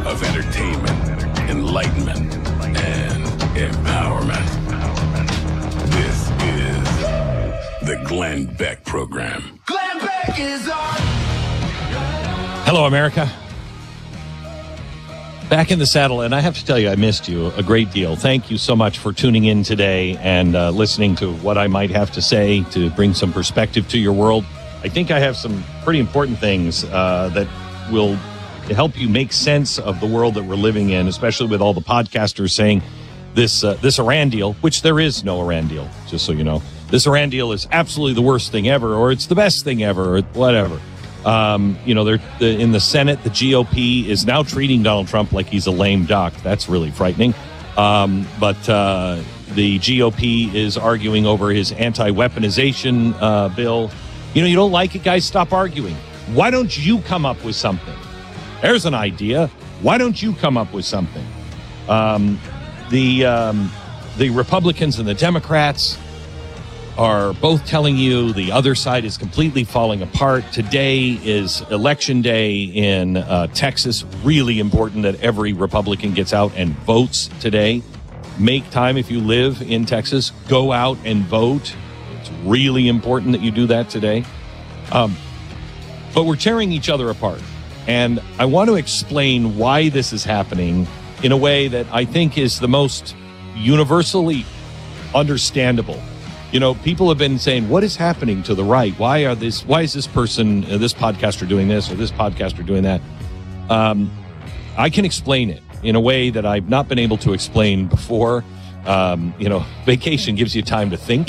of entertainment, enlightenment, and empowerment. This is the Glenn Beck Program. Glenn Beck is on. Hello, America. Back in the saddle, and I have to tell you, I missed you a great deal. Thank you so much for tuning in today and listening to what I might have to say to bring some perspective to your world. I think I have some pretty important things that will help you make sense of the world that we're living in, especially with all the podcasters saying this Iran deal, which there is no Iran deal, just so you know. This Iran deal is absolutely the worst thing ever, or it's the best thing ever, or whatever. They're in the Senate, the GOP is now treating Donald Trump like he's a lame duck. That's really frightening. But the GOP is arguing over his anti-weaponization bill. You don't like it, guys? Stop arguing. Why don't you come up with something? There's an idea. Why don't you come up with something? The Republicans and the Democrats are both telling you the other side is completely falling apart. Today is election day in Texas. Really important that every Republican gets out and votes today. Make time if you live in Texas. Go out and vote. It's really important that you do that today. But we're tearing each other apart. And I want to explain why this is happening in a way that I think is the most universally understandable. People have been saying, what is happening to the right? Why is this person, this podcaster doing this or this podcaster doing that? I can explain it in a way that I've not been able to explain before. Vacation gives you time to think.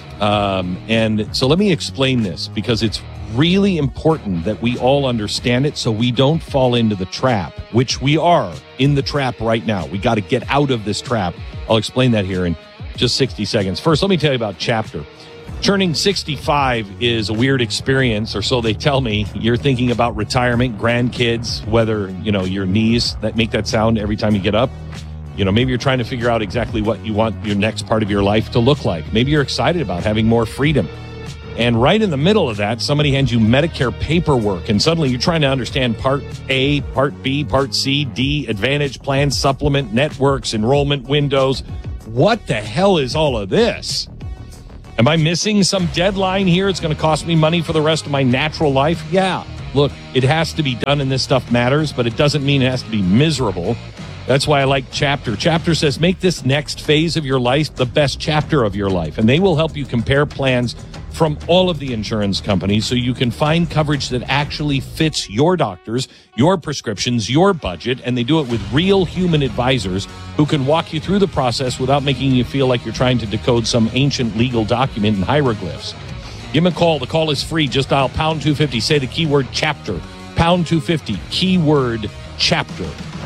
And so let me explain this because it's really important that we all understand it so we don't fall into the trap, which we are in the trap right now. We got to get out of this trap. I'll explain that here in just 60 seconds. First, let me tell you about Chapter. Turning 65 is a weird experience, or so they tell me. You're thinking about retirement, grandkids, whether, your knees that make that sound every time you get up. Maybe you're trying to figure out exactly what you want your next part of your life to look like. Maybe you're excited about having more freedom. And right in the middle of that, somebody hands you Medicare paperwork, and suddenly you're trying to understand Part A, Part B, Part C, D, Advantage plans, supplement, networks, enrollment windows. What the hell is all of this? Am I missing some deadline here? It's going to cost me money for the rest of my natural life? Yeah. Look, it has to be done and this stuff matters, but it doesn't mean it has to be miserable. That's why I like Chapter. Chapter says, make this next phase of your life the best chapter of your life. And they will help you compare plans from all of the insurance companies so you can find coverage that actually fits your doctors, your prescriptions, your budget, and they do it with real human advisors who can walk you through the process without making you feel like you're trying to decode some ancient legal document in hieroglyphs. Give them a call. The call is free. Just dial pound 250. Say the keyword Chapter. Pound 250. Keyword Chapter.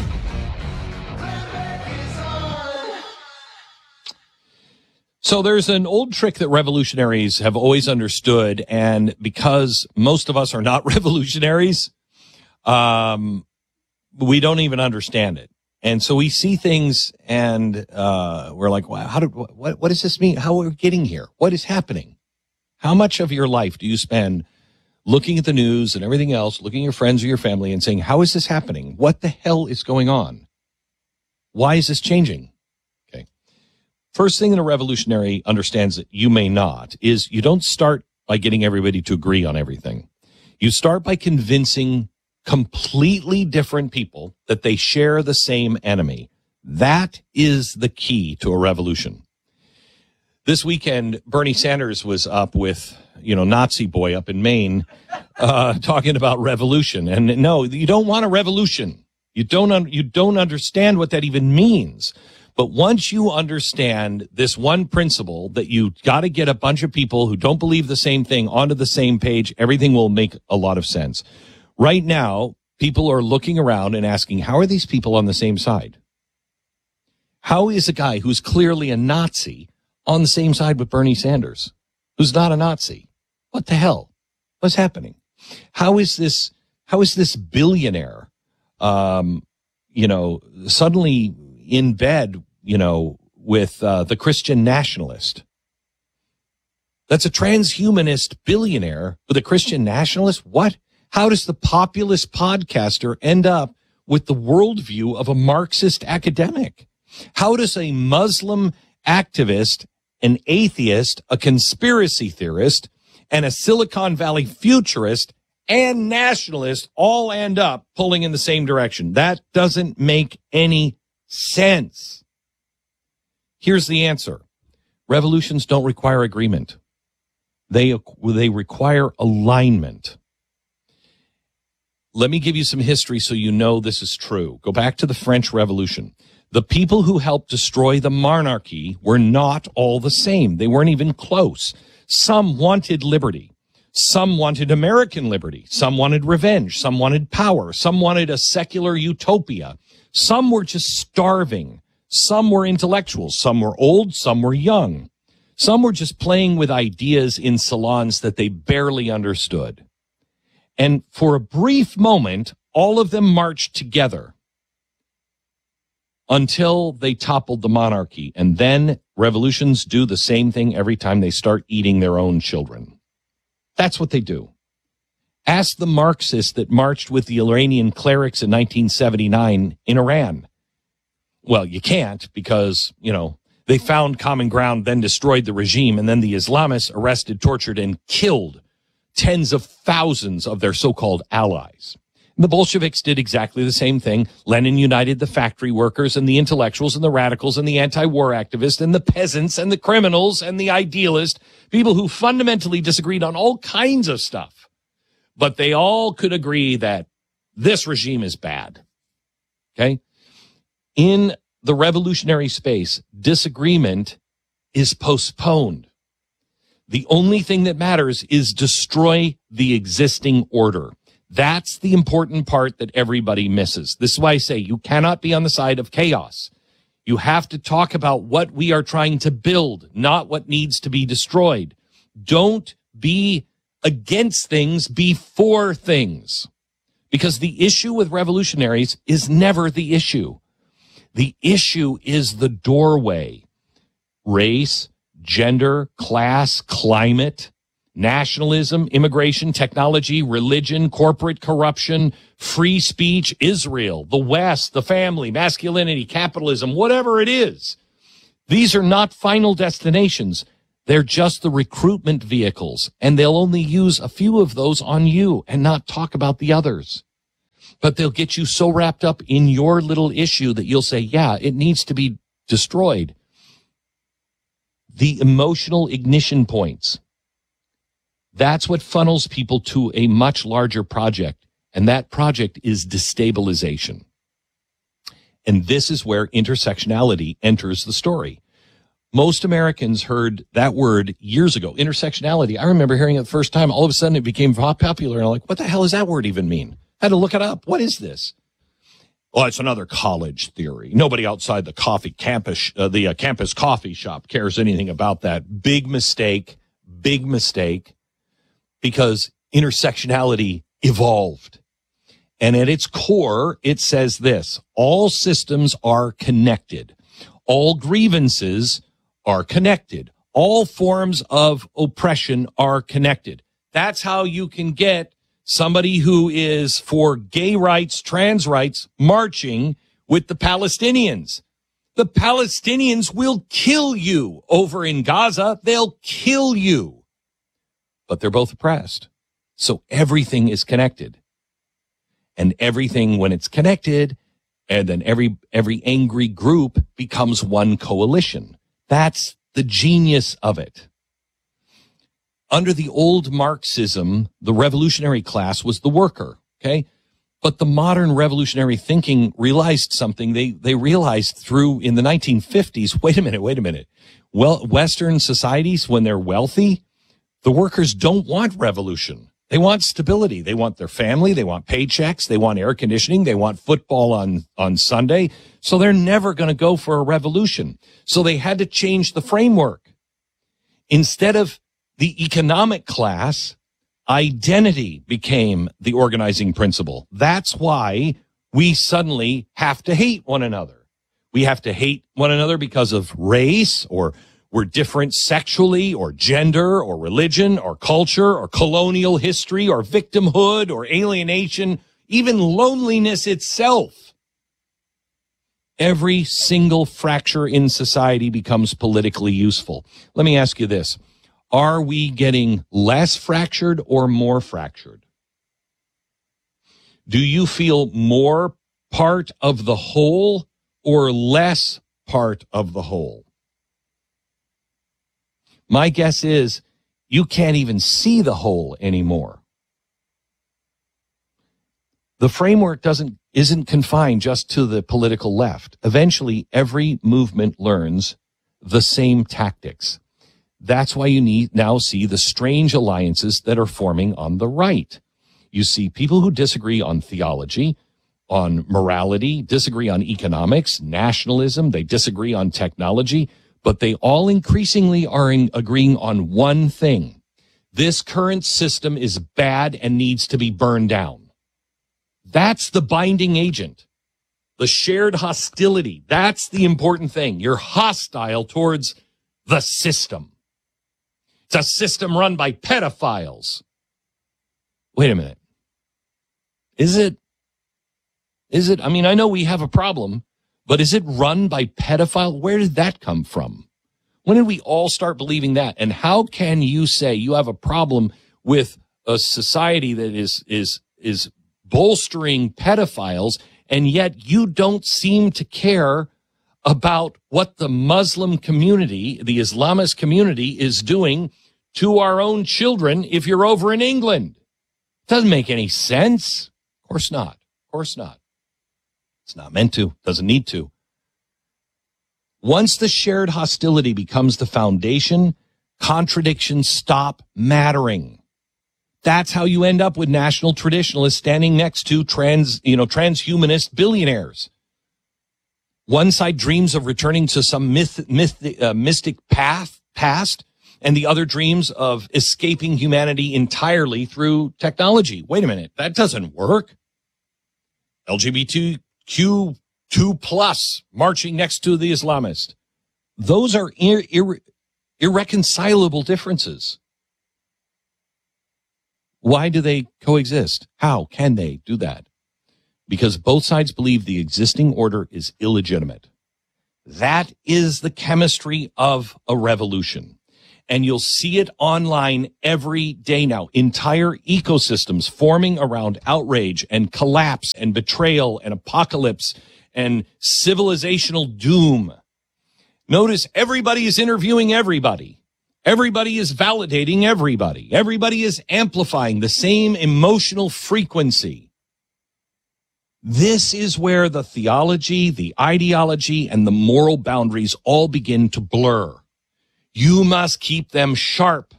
So there's an old trick that revolutionaries have always understood, and because most of us are not revolutionaries, we don't even understand it. And so we see things and we're like, wow, what does this mean? How are we getting here? What is happening? How much of your life do you spend looking at the news and everything else, looking at your friends or your family and saying, how is this happening? What the hell is going on? Why is this changing? First thing that a revolutionary understands that you may not is you don't start by getting everybody to agree on everything. You start by convincing completely different people that they share the same enemy. That is the key to a revolution. This weekend, Bernie Sanders was up with, Nazi boy up in Maine, talking about revolution. And no, you don't want a revolution. You don't understand what that even means. But once you understand this one principle that you got to get a bunch of people who don't believe the same thing onto the same page, everything will make a lot of sense. Right now, people are looking around and asking, how are these people on the same side? How is a guy who's clearly a Nazi on the same side with Bernie Sanders, who's not a Nazi? What the hell? What's happening? How is this billionaire, suddenly in bed, with the Christian nationalist? That's a transhumanist billionaire with a Christian nationalist? What? How does the populist podcaster end up with the worldview of a Marxist academic? How does a Muslim activist, an atheist, a conspiracy theorist, and a Silicon Valley futurist and nationalist all end up pulling in the same direction? That doesn't make any sense. Here's the answer. Revolutions don't require agreement. They require alignment. Let me give you some history so you know this is true. Go back to the French Revolution. The people who helped destroy the monarchy were not all the same. They weren't even close. Some wanted liberty. Some wanted American liberty. Some wanted revenge. Some wanted power. Some wanted a secular utopia. Some were just starving. Some were intellectuals. Some were old. Some were young. Some were just playing with ideas in salons that they barely understood. And for a brief moment, all of them marched together until they toppled the monarchy. And then revolutions do the same thing every time they start eating their own children. That's what they do. Ask the Marxists that marched with the Iranian clerics in 1979 in Iran. Well, you can't because, they found common ground, then destroyed the regime, and then the Islamists arrested, tortured, and killed tens of thousands of their so-called allies. The Bolsheviks did exactly the same thing. Lenin united the factory workers and the intellectuals and the radicals and the anti-war activists and the peasants and the criminals and the idealists, people who fundamentally disagreed on all kinds of stuff. But they all could agree that this regime is bad. Okay? In the revolutionary space, disagreement is postponed. The only thing that matters is destroy the existing order. That's the important part that everybody misses. This is why I say you cannot be on the side of chaos. You have to talk about what we are trying to build, not what needs to be destroyed. Don't be against things, be for things. Because the issue with revolutionaries is never the issue. The issue is the doorway. Race, gender, class, climate, nationalism, immigration, technology, religion, corporate corruption, free speech, Israel, the West, the family, masculinity, capitalism, whatever it is. These are not final destinations. They're just the recruitment vehicles, and they'll only use a few of those on you and not talk about the others. But they'll get you so wrapped up in your little issue that you'll say, yeah, it needs to be destroyed. The emotional ignition points. That's what funnels people to a much larger project, and that project is destabilization. And this is where intersectionality enters the story. Most Americans heard that word years ago, intersectionality. I remember hearing it the first time. All of a sudden it became popular, and I'm like, what the hell does that word even mean? I had to look it up. What is this? Well, it's another college theory. Nobody outside the campus coffee shop cares anything about that. Big mistake, because intersectionality evolved. And at its core, it says this: all systems are connected. All grievances are connected. All forms of oppression are connected. That's how you can get somebody who is for gay rights, trans rights, marching with the Palestinians. The Palestinians will kill you over in Gaza. They'll kill you. But they're both oppressed. So everything is connected. And everything, when it's connected, and then every angry group becomes one coalition. That's the genius of it. Under the old Marxism, the revolutionary class was the worker, okay? But the modern revolutionary thinking realized something. They realized in the 1950s, wait a minute. Well, Western societies, when they're wealthy, the workers don't want revolution. They want stability. They want their family. They want paychecks. They want air conditioning. They want football on Sunday. So they're never going to go for a revolution. So they had to change the framework. Instead of the economic class, identity became the organizing principle. That's why we suddenly have to hate one another. We have to hate one another because of race, or we're different sexually, or gender, or religion, or culture, or colonial history, or victimhood, or alienation, even loneliness itself. Every single fracture in society becomes politically useful. Let me ask you this. Are we getting less fractured or more fractured? Do you feel more part of the whole or less part of the whole? My guess is you can't even see the whole anymore. The framework isn't confined just to the political left. Eventually, every movement learns the same tactics. That's why you now see the strange alliances that are forming on the right. You see people who disagree on theology, on morality, disagree on economics, nationalism, they disagree on technology, but they all increasingly are agreeing on one thing. This current system is bad and needs to be burned down. That's the binding agent. The shared hostility. That's the important thing. You're hostile towards the system. It's a system run by pedophiles. Wait a minute. Is it? I mean, I know we have a problem, but is it run by pedophiles? Where did that come from? When did we all start believing that? And how can you say you have a problem with a society that is bolstering pedophiles, and yet you don't seem to care about what the Muslim community, the Islamist community, is doing to our own children if you're over in England? Doesn't make any sense. Of course not. Of course not. It's not meant to. Doesn't need to. Once the shared hostility becomes the foundation, contradictions stop mattering. That's how you end up with national traditionalists standing next to transhumanist billionaires. One side dreams of returning to some mystic past, and the other dreams of escaping humanity entirely through technology. Wait a minute, that doesn't work. LGBTQ2+ marching next to the Islamist. Those are irreconcilable differences. Why do they coexist? How can they do that? Because both sides believe the existing order is illegitimate. That is the chemistry of a revolution. And you'll see it online every day now. Entire ecosystems forming around outrage and collapse and betrayal and apocalypse and civilizational doom. Notice everybody is interviewing everybody. Everybody is validating everybody. Everybody is amplifying the same emotional frequency. This is where the theology, the ideology, and the moral boundaries all begin to blur. You must keep them sharp,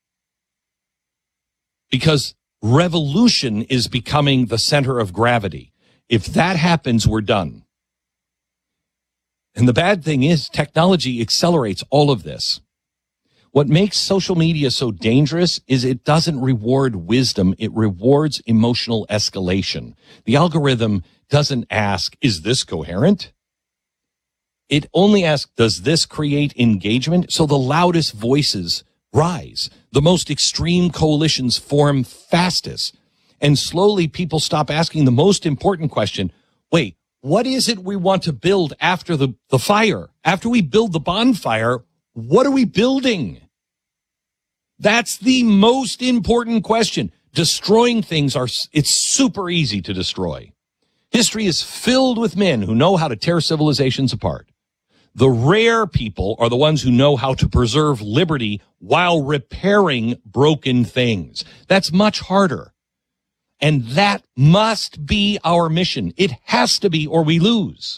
because revolution is becoming the center of gravity. If that happens, we're done. And the bad thing is technology accelerates all of this. What makes social media so dangerous is it doesn't reward wisdom. It rewards emotional escalation. The algorithm doesn't ask, is this coherent? It only asks, does this create engagement? So the loudest voices rise. The most extreme coalitions form fastest. And slowly people stop asking the most important question. Wait, what is it we want to build after the fire? After we build the bonfire, what are we building? That's the most important question. Destroying things it's super easy to destroy. History is filled with men who know how to tear civilizations apart. The rare people are the ones who know how to preserve liberty while repairing broken things. That's much harder. And that must be our mission. It has to be, or we lose.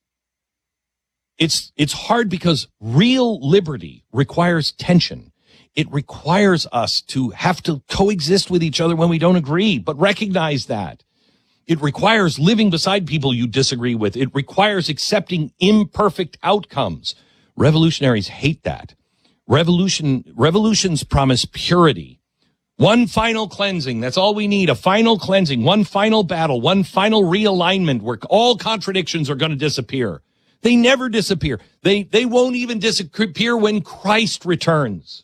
It's hard because real liberty requires tension. It requires us to have to coexist with each other when we don't agree, but recognize that. It requires living beside people you disagree with. It requires accepting imperfect outcomes. Revolutionaries hate that. Revolutions promise purity. One final cleansing. That's all we need. A final cleansing. One final battle. One final realignment where all contradictions are going to disappear. They never disappear. They won't even disappear when Christ returns.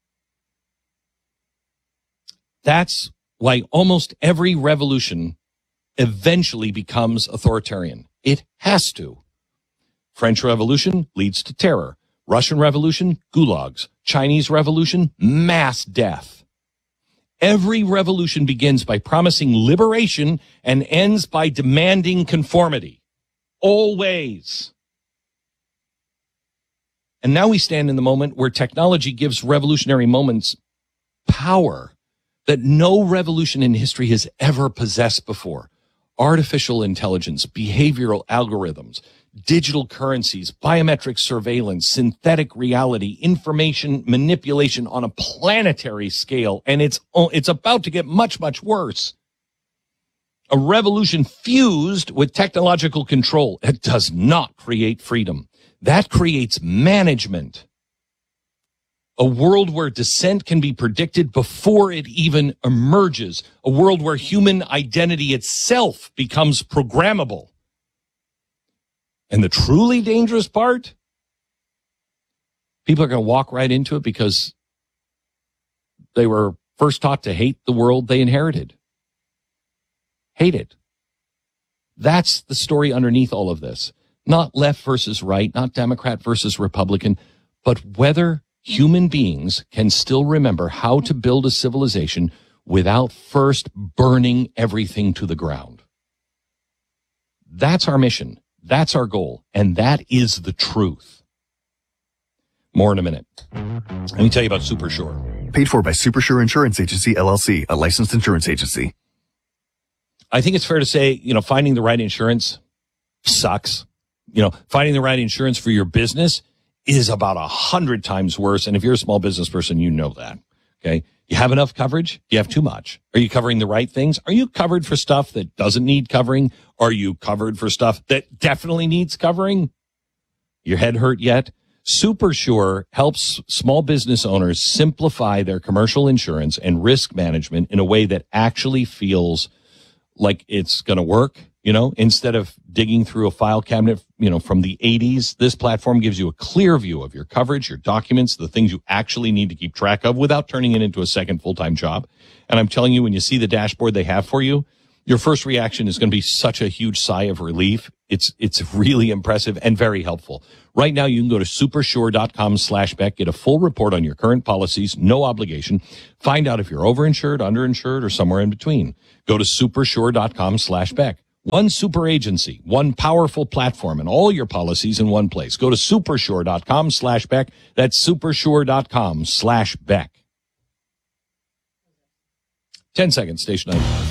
That's why almost every revolution eventually becomes authoritarian. It has to. French Revolution leads to terror. Russian Revolution, gulags. Chinese Revolution, mass death. Every revolution begins by promising liberation and ends by demanding conformity. Always. And now we stand in the moment where technology gives revolutionary moments power that no revolution in history has ever possessed before. Artificial intelligence, behavioral algorithms, digital currencies, biometric surveillance, synthetic reality, information manipulation on a planetary scale. And it's about to get much, much worse. A revolution fused with technological control. It does not create freedom. That creates management. A world where dissent can be predicted before it even emerges. A world where human identity itself becomes programmable. And the truly dangerous part, people are going to walk right into it because they were first taught to hate the world they inherited. Hate it. That's the story underneath all of this. Not left versus right, not Democrat versus Republican, but whether human beings can still remember how to build a civilization without first burning everything to the ground. That's our mission. That's our goal. And that is the truth. More in a minute. Let me tell you about SuperSure. Paid for by SuperSure Insurance Agency, LLC, a licensed insurance agency. I think it's fair to say, finding the right insurance sucks. Finding the right insurance for your business is about 100 times worse. And if you're a small business person, you know that. Okay. You have enough coverage? You have too much. Are you covering the right things? Are you covered for stuff that doesn't need covering? Are you covered for stuff that definitely needs covering? Your head hurt yet? SuperSure helps small business owners simplify their commercial insurance and risk management in a way that actually feels like it's going to work. Instead of digging through a file cabinet, from the 80s, this platform gives you a clear view of your coverage, your documents, the things you actually need to keep track of without turning it into a second full-time job. And I'm telling you, when you see the dashboard they have for you, your first reaction is going to be such a huge sigh of relief. It's really impressive and very helpful. Right now, you can go to supersure.com/Beck, get a full report on your current policies, no obligation. Find out if you're overinsured, underinsured, or somewhere in between. Go to supersure.com/Beck. One super agency, one powerful platform, and all your policies in one place. Go to supersure.com/Beck. That's supersure.com/Beck. 10 seconds, station 9.